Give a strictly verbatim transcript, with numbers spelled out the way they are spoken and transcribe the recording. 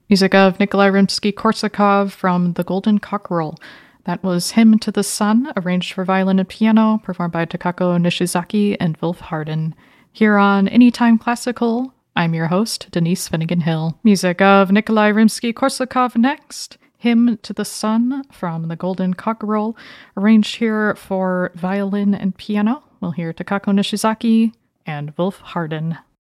Music of Nikolai Rimsky-Korsakov from The Golden Cockerel. That was Hymn to the Sun, arranged for violin and piano, performed by Takako Nishizaki and Wilf Harden. Here on Anytime Classical, I'm your host, Denise Finnegan Hill. Music of Nikolai Rimsky-Korsakov next. Hymn to the Sun from The Golden Cockerel, arranged here for violin and piano. We'll hear Takako Nishizaki and Wilf Harden.